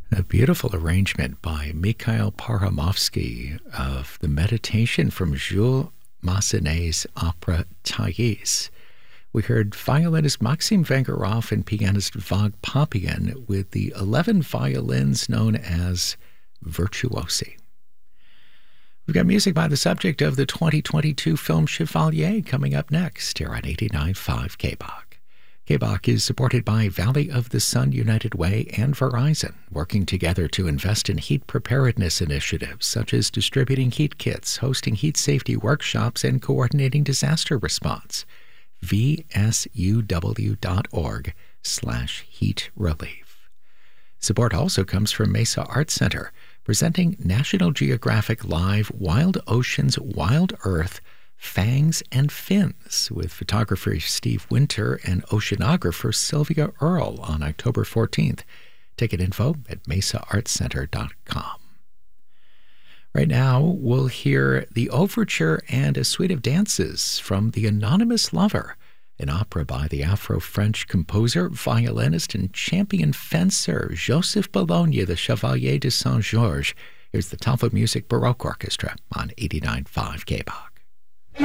A beautiful arrangement by Mikhail Paramovsky of the Meditation from Jules Massenet's opera Thais. We heard violinist Maxim Vengerov and pianist Vag Papian with the 11 violins known as virtuosi. We've got music by the subject of the 2022 film Chevalier coming up next here on 89.5 KBOC. KBOC is supported by Valley of the Sun United Way and Verizon, working together to invest in heat preparedness initiatives such as distributing heat kits, hosting heat safety workshops, and coordinating disaster response. vsuw.org/heat relief. Support also comes from Mesa Art Center, presenting National Geographic Live Wild Oceans, Wild Earth, Fangs and Fins with photographer Steve Winter and oceanographer Sylvia Earle on October 14th. Ticket info at mesaartcenter.com. Right now, we'll hear the overture and a suite of dances from The Anonymous Lover, an opera by the Afro-French composer, violinist, and champion fencer Joseph Bologna, the Chevalier de Saint-Georges. Here's the Talbot Music Baroque Orchestra on 89.5 KBOC.